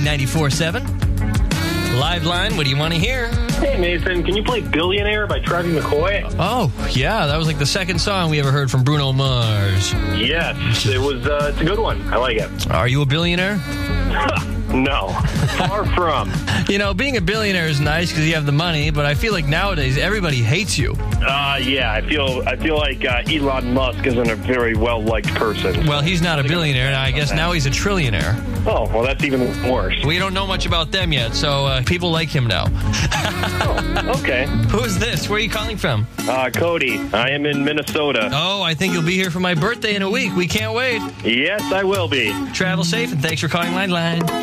94.7. Live line, what do you want to hear? Hey, Nathan, can you play Billionaire by Trevi McCoy? Oh, yeah, that was like the second song we ever heard from Bruno Mars. Yes, it's a good one. I like it. Are you a billionaire? No, far from. You know, being a billionaire is nice because you have the money, but I feel like nowadays everybody hates you. Yeah, I feel like Elon Musk isn't a very well-liked person. Well, he's not a billionaire, and I guess now he's a trillionaire. Oh, well, that's even worse. We don't know much about them yet, so people like him now. Oh, okay. Who's this? Where are you calling from? Cody. I am in Minnesota. Oh, I think you'll be here for my birthday in a week. We can't wait. Yes, I will be. Travel safe, and thanks for calling Line.